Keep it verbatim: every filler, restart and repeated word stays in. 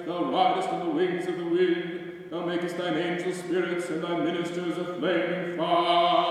thou ridest on the wings of the wind, thou makest thine angel spirits and thy ministers a flaming fire.